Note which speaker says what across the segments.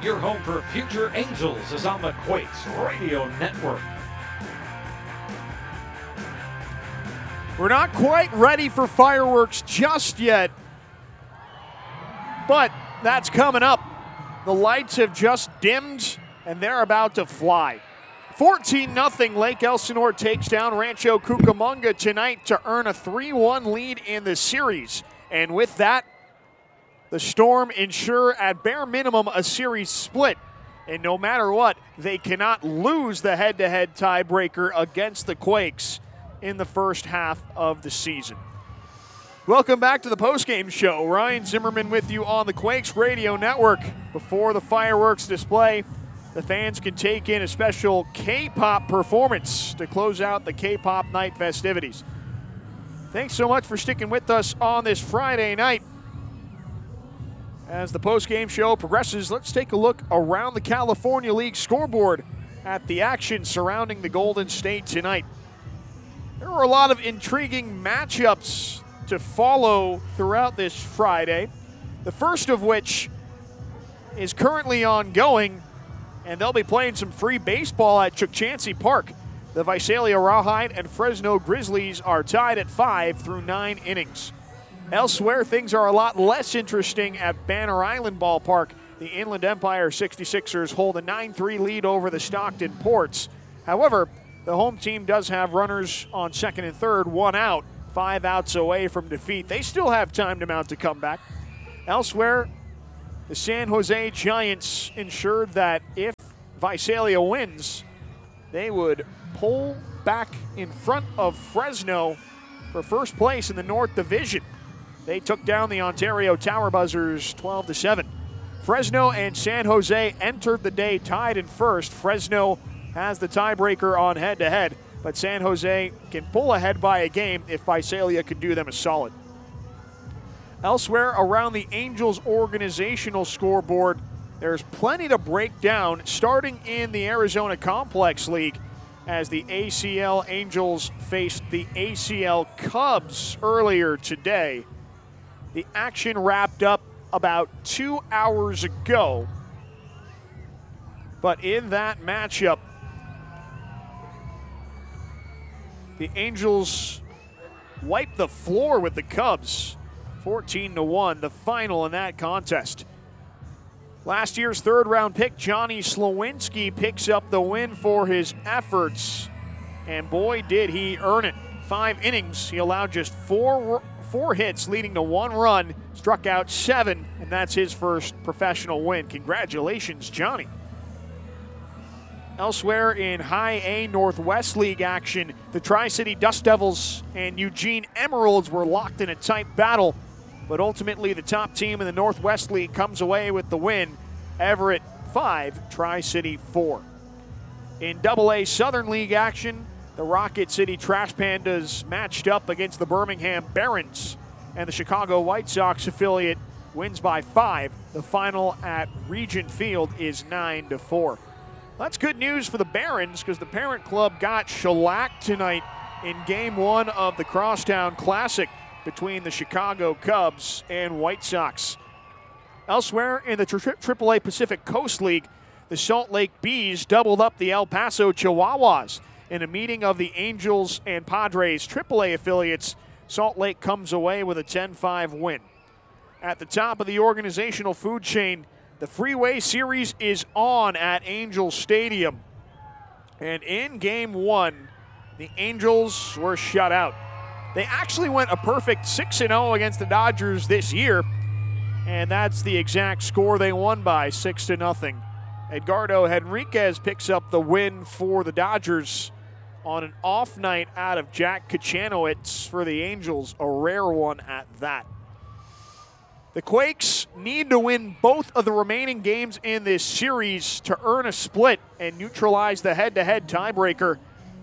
Speaker 1: Your home for future Angels is on the Quakes Radio Network.
Speaker 2: We're not quite ready for fireworks just yet, but that's coming up. The lights have just dimmed, and they're about to fly. 14-0, Lake Elsinore takes down Rancho Cucamonga tonight to earn a 3-1 lead in the series. And with that, the Storm ensure at bare minimum a series split. And no matter what, they cannot lose the head-to-head tiebreaker against the Quakes in the first half of the season. Welcome back to the postgame show. Ryan Zimmerman with you on the Quakes Radio Network. Before the fireworks display, the fans can take in a special K-pop performance to close out the K-pop night festivities. Thanks so much for sticking with us on this Friday night. As the postgame show progresses, let's take a look around the California League scoreboard at the action surrounding the Golden State tonight. There were a lot of intriguing matchups to follow throughout this Friday, the first of which is currently ongoing, and they'll be playing some free baseball at Chukchansi Park. The Visalia Rawhide and Fresno Grizzlies are tied at 5 through 9 innings. Elsewhere, things are a lot less interesting at Banner Island Ballpark. The Inland Empire 66ers hold a 9-3 lead over the Stockton Ports. However, the home team does have runners on second and third, 1 out, 5 outs away from defeat. They still have time to mount a comeback. Elsewhere, the San Jose Giants ensured that if Visalia wins, they would pull back in front of Fresno for first place in the North Division. They took down the Ontario Tower Buzzers 12-7. Fresno and San Jose entered the day tied in first. Fresno has the tiebreaker on head-to-head, but San Jose can pull ahead by a game if Visalia can do them a solid. Elsewhere around the Angels organizational scoreboard, there's plenty to break down, starting in the Arizona Complex League as the ACL Angels faced the ACL Cubs earlier today. The action wrapped up about 2 hours ago, but in that matchup, the Angels wiped the floor with the Cubs, 14-1, the final in that contest. Last year's third-round pick, Johnny Slowinski, picks up the win for his efforts, and boy, did he earn it. 5 innings, he allowed just four hits, leading to 1 run, struck out 7, and that's his first professional win. Congratulations, Johnny. Elsewhere in High A Northwest League action, the Tri-City Dust Devils and Eugene Emeralds were locked in a tight battle, but ultimately the top team in the Northwest League comes away with the win. Everett 5, Tri-City 4. In AA Southern League action, the Rocket City Trash Pandas matched up against the Birmingham Barons, and the Chicago White Sox affiliate wins by 5. The final at Regent Field is 9-4. That's good news for the Barons because the parent club got shellacked tonight in Game 1 of the Crosstown Classic between the Chicago Cubs and White Sox. Elsewhere in the AAA Pacific Coast League, the Salt Lake Bees doubled up the El Paso Chihuahuas. In a meeting of the Angels and Padres AAA affiliates, Salt Lake comes away with a 10-5 win. At the top of the organizational food chain, the Freeway Series is on at Angels Stadium. And in Game 1, the Angels were shut out. They actually went a perfect 6-0 against the Dodgers this year, and that's the exact score they won by, 6-0. Edgardo Henriquez picks up the win for the Dodgers on an off night out of Jack Kachanowicz for the Angels, a rare one at that. The Quakes need to win both of the remaining games in this series to earn a split and neutralize the head-to-head tiebreaker.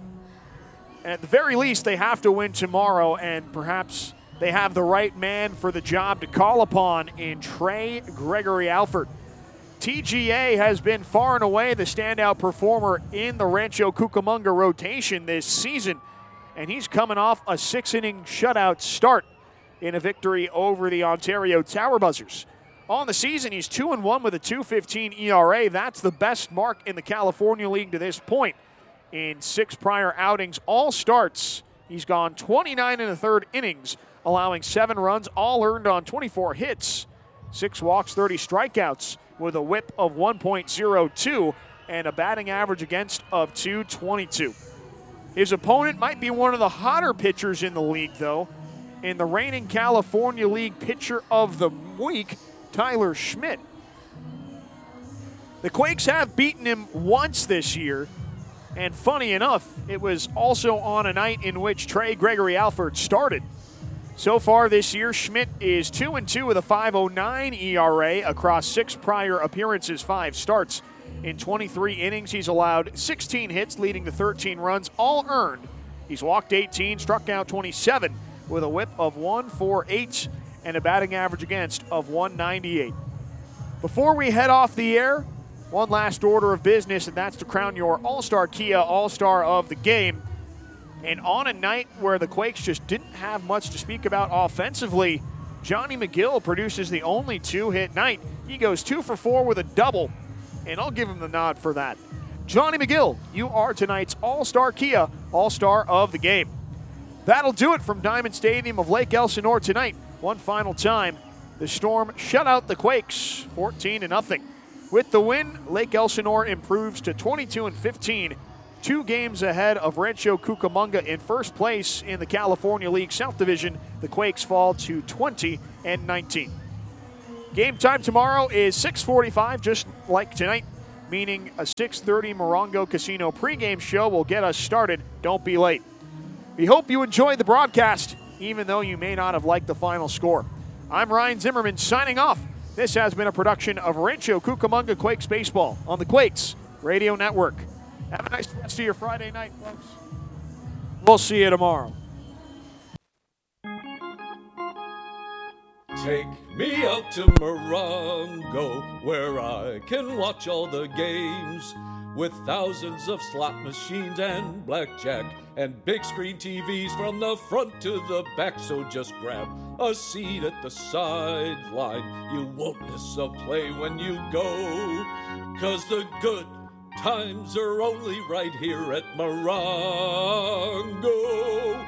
Speaker 2: And at the very least, they have to win tomorrow, and perhaps they have the right man for the job to call upon in Trey Gregory Alford. TGA has been far and away the standout performer in the Rancho Cucamonga rotation this season, and he's coming off a 6-inning shutout start in a victory over the Ontario Tower Buzzers. On the season, he's 2-1 with a 2.15 ERA. That's the best mark in the California League to this point. In 6 prior outings, all starts, he's gone 29 1/3 innings, allowing 7 runs, all earned on 24 hits, 6 walks, 30 strikeouts, with a whip of 1.02 and a batting average against of 222. His opponent might be one of the hotter pitchers in the league, though, in the reigning California League Pitcher of the Week, Tyler Schmidt. The Quakes have beaten him once this year, and funny enough, it was also on a night in which Trey Gregory Alford started. So far this year, Schmidt is 2-2 with a 5.09 ERA across 6 prior appearances, 5 starts. In 23 innings, he's allowed 16 hits, leading to 13 runs, all earned. He's walked 18, struck out 27, with a whip of 1.48 and a batting average against of 198. Before we head off the air, one last order of business, and that's to crown your All-Star Kia All-Star of the Game. And on a night where the Quakes just didn't have much to speak about offensively, Johnny McGill produces the only 2-hit night. He goes 2 for 4 with a double, and I'll give him the nod for that. Johnny McGill, you are tonight's All-Star Kia All-Star of the Game. That'll do it from Diamond Stadium of Lake Elsinore tonight. One final time, the Storm shut out the Quakes 14-0. With the win, Lake Elsinore improves to 22-15, 2 games ahead of Rancho Cucamonga in first place in the California League South Division. The Quakes fall to 20-19. Game time tomorrow is 6:45, just like tonight, meaning a 6:30 Morongo Casino pregame show will get us started. Don't be late. We hope you enjoyed the broadcast, even though you may not have liked the final score. I'm Ryan Zimmerman signing off. This has been a production of Rancho Cucamonga Quakes Baseball on the Quakes Radio Network. Have a nice rest of your Friday night, folks. We'll see you tomorrow.
Speaker 3: Take me out to Morongo, where I can watch all the games, with thousands of slot machines and blackjack and big screen TVs from the front to the back. So just grab a seat at the sideline. You won't miss a play when you go, 'cause the good times are only right here at Morongo.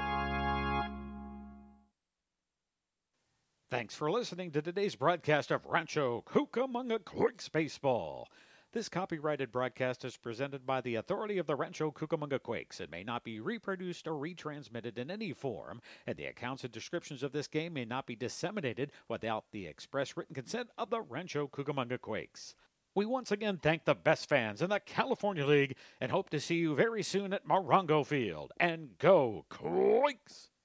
Speaker 1: Thanks for listening to today's broadcast of Rancho Cucamonga Quakes Baseball. This copyrighted broadcast is presented by the authority of the Rancho Cucamonga Quakes. It may not be reproduced or retransmitted in any form, and the accounts and descriptions of this game may not be disseminated without the express written consent of the Rancho Cucamonga Quakes. We once again thank the best fans in the California League and hope to see you very soon at Morongo Field. And go Quakes!